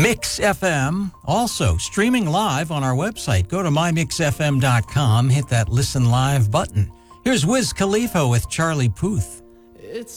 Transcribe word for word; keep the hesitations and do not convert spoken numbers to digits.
Mix F M, also streaming live on our website. Go to my mix f m dot com, hit that listen live button. Here's Wiz Khalifa with Charlie Puth. It's